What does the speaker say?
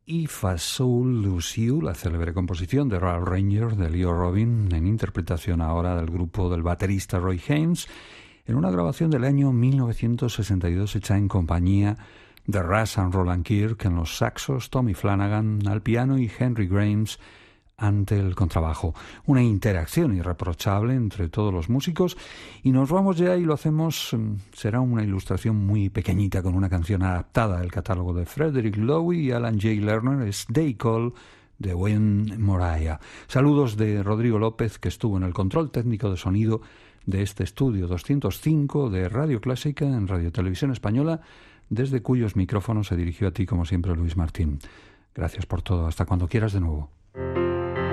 If a Soul Lose You, la célebre composición de Ralph Ranger de Leo Robin, en interpretación ahora del grupo del baterista Roy Haynes, en una grabación del año 1962 hecha en compañía de Russ and Roland Kirk en los saxos, Tommy Flanagan al piano y Henry Grimes ante el contrabajo. Una interacción irreprochable entre todos los músicos, y nos vamos ya, y lo hacemos, será una ilustración muy pequeñita con una canción adaptada del catálogo de Frederick Loewe y Alan J. Lerner, es Day Call de Wayne Moriah. Saludos de Rodrigo López, que estuvo en el control técnico de sonido de este estudio 205 de Radio Clásica en Radio Televisión Española, desde cuyos micrófonos se dirigió a ti como siempre Luis Martín. Gracias por todo, hasta cuando quieras de nuevo.